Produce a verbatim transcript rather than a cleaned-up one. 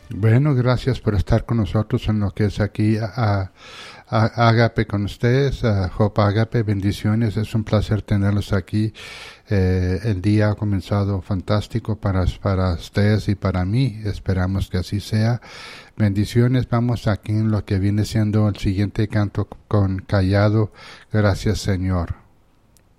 Bueno, gracias por estar con nosotros en lo que es aquí a, a, Agape con ustedes, a Hope Agape, bendiciones, es un placer tenerlos aquí. Eh, el día ha comenzado fantástico para, para ustedes y para mí, esperamos que así sea. Bendiciones, vamos aquí en lo que viene siendo el siguiente canto con Callado, gracias Señor.